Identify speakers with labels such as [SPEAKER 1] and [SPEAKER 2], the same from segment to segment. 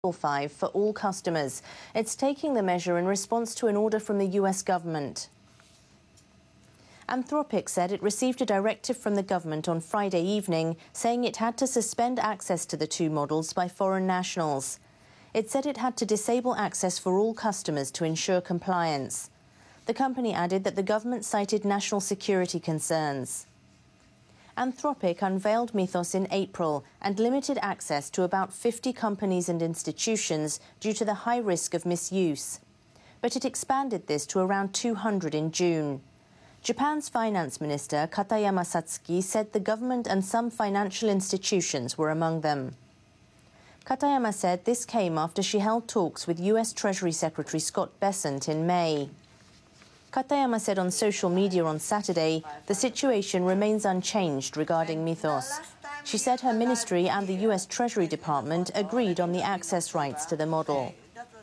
[SPEAKER 1] 5 for all customers. It's taking the measure in response to an order from the US government. Anthropic said it received a directive from the government on Friday evening saying it had to suspend access to the two models by foreign nationals. It said it had to disable access for all customers to ensure compliance. The company added that the government cited national security concerns. Anthropic unveiled Mythos in April and limited access to about 50 companies and institutions due to the high risk of misuse. But it expanded this to around 200 in June. Japan's finance minister, Katayama Satsuki, said the government and some financial institutions were among them. Katayama said this came after she held talks with US Treasury Secretary Scott Bessent in May. Katayama said on social media on Saturday the situation remains unchanged regarding Mythos. She said her ministry and the US Treasury Department agreed on the access rights to the model.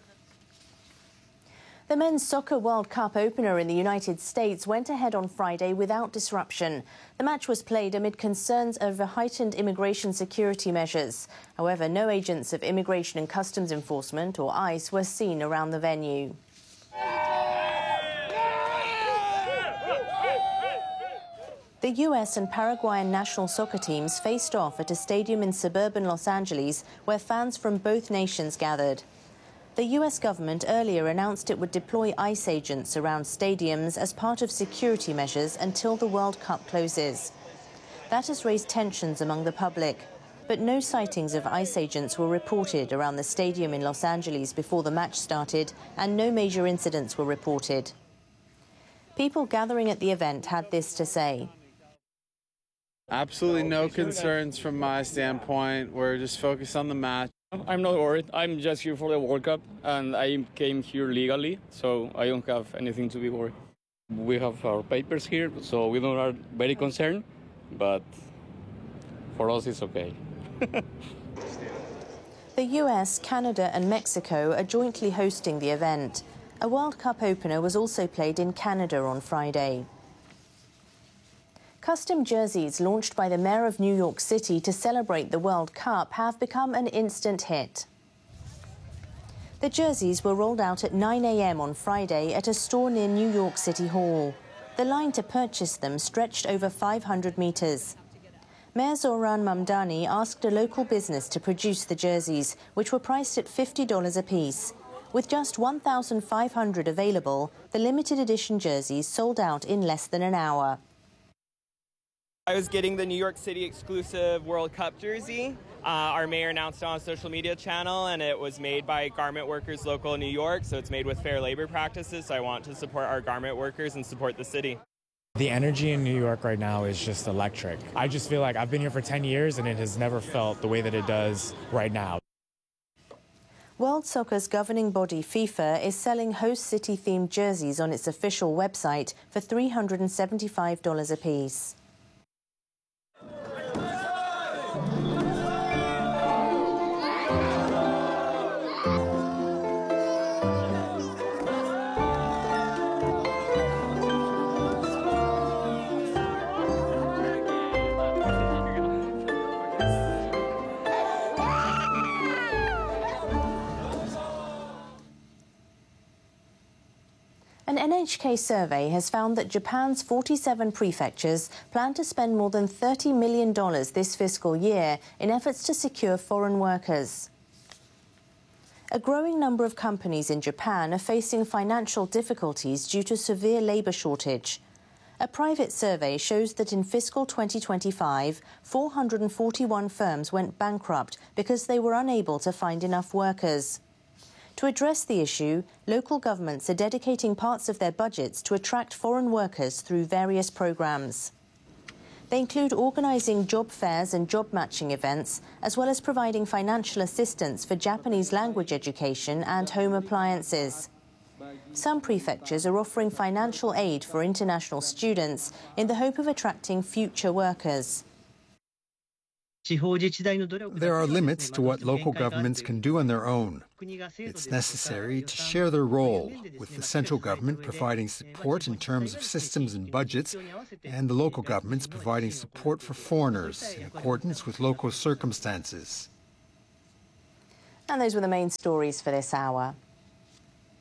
[SPEAKER 1] The Men's Soccer World Cup opener in the United States went ahead on Friday without disruption. The match was played amid concerns over heightened immigration security measures. However, no agents of Immigration and Customs Enforcement, or ICE, were seen around the venue. The US and Paraguayan national soccer teams faced off at a stadium in suburban Los Angeles where fans from both nations gathered. The US government earlier announced it would deploy ICE agents around stadiums as part of security measures until the World Cup closes. That has raised tensions among the public, but no sightings of ICE agents were reported around the stadium in Los Angeles before the match started, and no major incidents were reported. People gathering at the event had this to say.
[SPEAKER 2] Absolutely no concerns from my standpoint. We're just focused on the match.
[SPEAKER 3] I'm not worried. I'm just here for the World Cup, and I came here legally, so I don't have anything to be worried. We have our papers here, so we don't are very concerned, but for us it's okay.
[SPEAKER 1] The US, Canada and Mexico are jointly hosting the event. A World Cup opener was also played in Canada on Friday. Custom jerseys launched by the Mayor of New York City to celebrate the World Cup have become an instant hit. The jerseys were rolled out at 9 a.m. on Friday at a store near New York City Hall. The line to purchase them stretched over 500 meters. Mayor Zohran Mamdani asked a local business to produce the jerseys, which were priced at $50 apiece. With just 1,500 available, the limited edition jerseys sold out in less than an hour.
[SPEAKER 4] I was getting the New York City exclusive World Cup jersey. Our mayor announced it on a social media channel, and it was made by garment workers local in New York, so it's made with fair labor practices, so I want to support our garment workers and support the city.
[SPEAKER 5] The energy in New York right now is just electric. I just feel like I've been here for 10 years, and it has never felt the way that it does right now.
[SPEAKER 1] World Soccer's governing body, FIFA, is selling host city-themed jerseys on its official website for $375 apiece. An NHK survey has found that Japan's 47 prefectures plan to spend more than $30 million this fiscal year in efforts to secure foreign workers. A growing number of companies in Japan are facing financial difficulties due to severe labour shortage. A private survey shows that in fiscal 2025, 441 firms went bankrupt because they were unable to find enough workers. To address the issue, local governments are dedicating parts of their budgets to attract foreign workers through various programs. They include organising job fairs and job matching events, as well as providing financial assistance for Japanese language education and home appliances. Some prefectures are offering financial aid for international students in the hope of attracting future workers.
[SPEAKER 6] There are limits to what local governments can do on their own. It's necessary to share their role, with the central government providing support in terms of systems and budgets, and the local governments providing support for foreigners in accordance with local circumstances.
[SPEAKER 1] And those were the main stories for this hour.